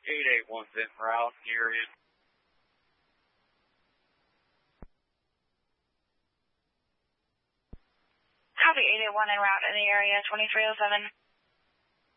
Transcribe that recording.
881's en route in the area. Copy 881 en route in the area, 2307.